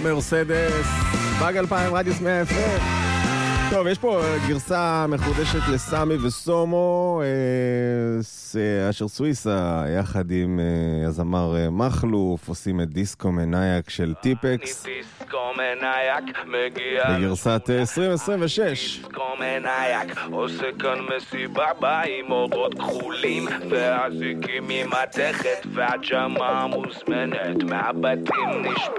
מרסדס, באג 2000 רדיוס 100 FM. טוב, יש פה גרסה מחודשת לסמי וסומו, אשר סוויסה יחד עם הזמר מחלוף עושים את דיסקו מנייק של טיפקס בגרסת 2026. דיסקו מנייק עושה כאן מסיבה עם אורות כחולים והזיקים עם מתכת והג'מה מוזמנת מהבתים נשפט